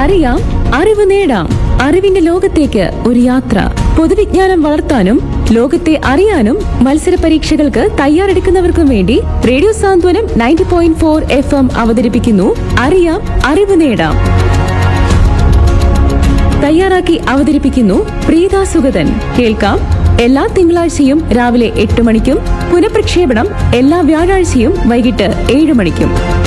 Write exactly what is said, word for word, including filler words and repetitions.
അറിയാം, അറിവ് നേടാം. അറിവിന്റെ ലോകത്തേക്ക് ഒരു യാത്ര. പൊതുവിജ്ഞാനം വളർത്താനും ലോകത്തെ അറിയാനും മത്സര പരീക്ഷകൾക്ക് തയ്യാറെടുക്കുന്നവർക്കും വേണ്ടി റേഡിയോ സാന്ത്വനം ninety point four F M അവതരിപ്പിക്കുന്നു അറിയാം, അറിവ് നേടാം. തയ്യാറാക്കി അവതരിപ്പിക്കുന്നു പ്രീത സുഗതൻ. കേൾക്കാം എല്ലാ തിങ്കളാഴ്ചയും രാവിലെ എട്ട് മണിക്കും പുനഃപ്രക്ഷേപണം എല്ലാ വ്യാഴാഴ്ചയും വൈകിട്ട് ഏഴ് മണിക്കും.